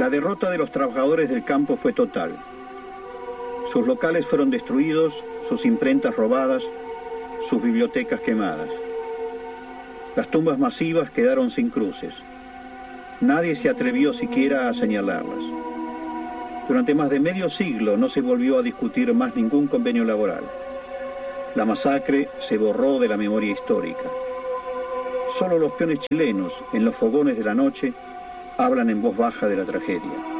La derrota de los trabajadores del campo fue total. Sus locales fueron destruidos, sus imprentas robadas, sus bibliotecas quemadas. Las tumbas masivas quedaron sin cruces. Nadie se atrevió siquiera a señalarlas. Durante más de medio siglo no se volvió a discutir más ningún convenio laboral. La masacre se borró de la memoria histórica. Solo los peones chilenos, en los fogones de la noche, hablan en voz baja de la tragedia.